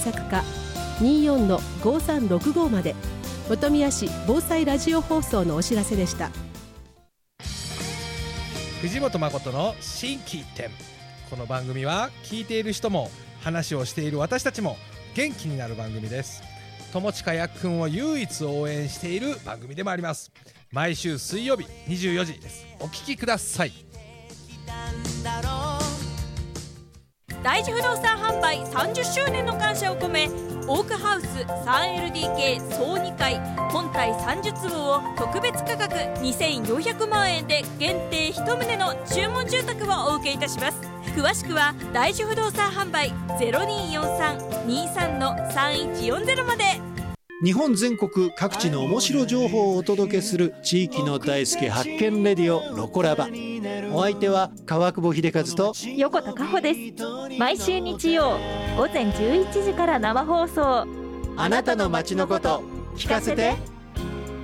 索課 24-5365 まで。本宮市防災ラジオ放送のお知らせでした。 藤本誠の心機一転。この番組は聞いている人も話をしている私たちも元気になる番組です。友近やっくんを唯一応援している番組でもあります。毎週水曜日24時です。お聞きください。 大地不動産販売30周年の感謝を込め、オークハウス 3LDK 総2階本体30坪を特別価格2400万円で限定1棟の注文住宅をお受けいたします。詳しくは大地不動産販売 0243-23-3140 まで。 日本全国各地の面白情報をお届けする地域の大輔発見レディオロコラバ。お相手は川久保秀和と横田佳穂です。毎週日曜午前11時から生放送。 あなたの街のこと聞かせて。